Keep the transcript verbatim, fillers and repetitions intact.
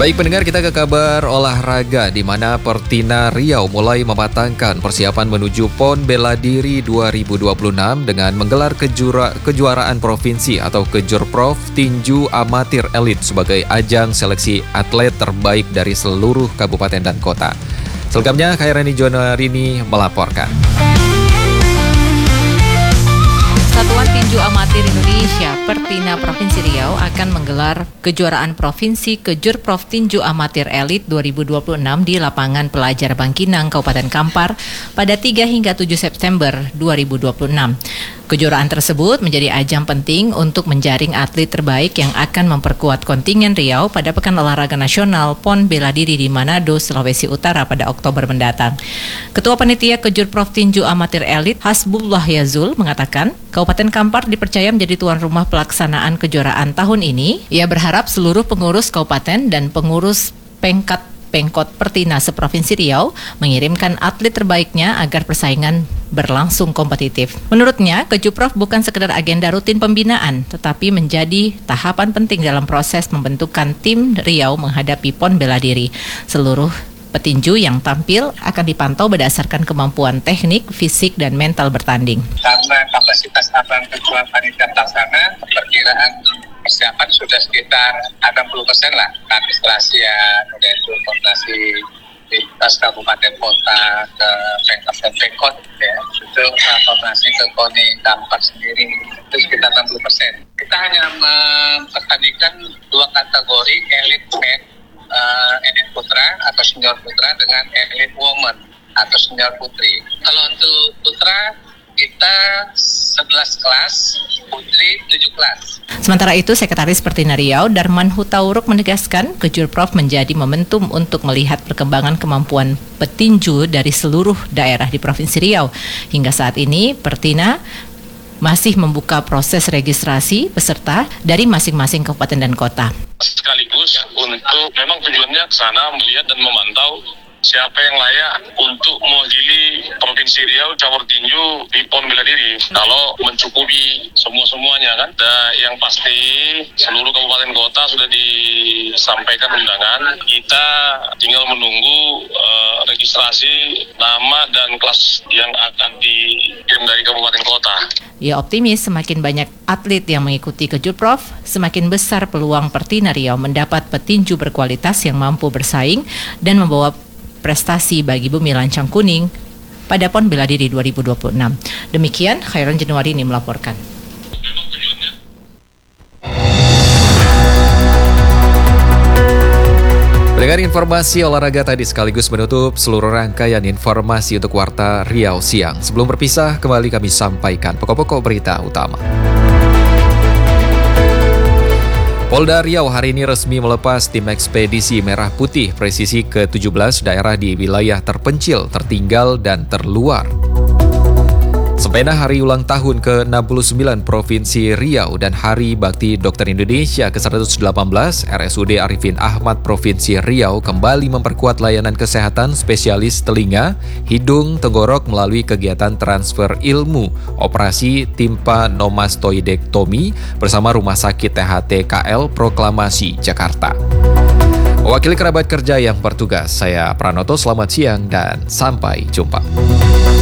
Baik pendengar, kita ke kabar olahraga di mana Pertina Riau mulai mematangkan persiapan menuju Pon Bela Diri dua ribu dua puluh enam dengan menggelar kejura, kejuaraan provinsi atau Kejurprov Tinju Amatir Elit sebagai ajang seleksi atlet terbaik dari seluruh kabupaten dan kota. Selengkapnya Khairani Jonarini melaporkan. Satuan Tinju Amatir Indonesia Pertina Provinsi Riau akan menggelar kejuaraan provinsi Kejurprov Tinju Amatir Elit dua ribu dua puluh enam di lapangan Pelajar Bangkinang, Kabupaten Kampar pada tiga hingga tujuh September dua ribu dua puluh enam. Kejuaraan tersebut menjadi ajang penting untuk menjaring atlet terbaik yang akan memperkuat kontingen Riau pada Pekan Olahraga Nasional Pon Bela Diri di Manado, Sulawesi Utara pada Oktober mendatang. Ketua Panitia Kejurprov Tinju Amatir Elit Hasbullah Yazul mengatakan, Kabupaten Kampar dipercaya menjadi tuan rumah pelaksanaan kejuaraan tahun ini. Ia berharap seluruh pengurus kabupaten dan pengurus pengkat Pengkot Pertina seprovinsi Riau mengirimkan atlet terbaiknya agar persaingan berlangsung kompetitif. Menurutnya, Kejurprov bukan sekedar agenda rutin pembinaan, tetapi menjadi tahapan penting dalam proses membentukan tim Riau menghadapi Pon Bela Diri. Seluruh petinju yang tampil akan dipantau berdasarkan kemampuan teknik, fisik, dan mental bertanding. Karena kapasitas lapangan kejuaraan panitia pelaksana, perkiraan persiapan sudah sekitar enam puluh persen lah. Administrasian, kemudian itu koordinasi lintas kabupaten kota ke Pengkap dan Pengkot, ya. Itu koordinasi ke KONI Kampar sendiri, itu sekitar enam puluh persen. Kita hanya mempertandingkan dua kategori, elite men, uh, elite putra atau senior putra dengan elite woman atau senior putri. Kalau untuk putra kita sebelas kelas, putri tujuh kelas. Sementara itu, Sekretaris Pertina Riau Darman Hutauruk menegaskan Kejurprov menjadi momentum untuk melihat perkembangan kemampuan petinju dari seluruh daerah di Provinsi Riau. Hingga saat ini, Pertina masih membuka proses registrasi peserta dari masing-masing kabupaten dan kota. Sekaligus untuk memang tujuannya ke sana melihat dan memantau siapa yang layak untuk mewakili Provinsi Riau cabur tinju di Pon Bela Diri. Kalau mencukupi semua-semuanya kan, dan yang pasti seluruh kabupaten kota sudah disampaikan undangan. Kita tinggal menunggu uh, registrasi nama dan kelas yang akan dikirim dari kabupaten kota. Ia optimis semakin banyak atlet yang mengikuti Kejurprov, semakin besar peluang Pertina Riau mendapat petinju berkualitas yang mampu bersaing dan membawa prestasi bagi Bumi Lancang Kuning pada Pon Bela Diri dua ribu dua puluh enam. Demikian, Khairan Januarini melaporkan. Dengan informasi olahraga tadi sekaligus menutup seluruh rangkaian informasi untuk Warta Riau Siang. Sebelum berpisah, kembali kami sampaikan pokok-pokok berita utama. Polda Riau hari ini resmi melepas tim ekspedisi Merah Putih presisi ke tujuh belas daerah di wilayah terpencil, tertinggal, dan terluar. Sempena hari ulang tahun ke enam puluh sembilan Provinsi Riau dan Hari Bakti Dokter Indonesia ke seratus delapan belas, R S U D Arifin Ahmad Provinsi Riau kembali memperkuat layanan kesehatan spesialis telinga, hidung, tenggorok melalui kegiatan transfer ilmu, operasi timpanomastoidektomi bersama Rumah Sakit T H T K L Proklamasi, Jakarta. Wakil kerabat kerja yang bertugas, saya Pranoto, selamat siang dan sampai jumpa.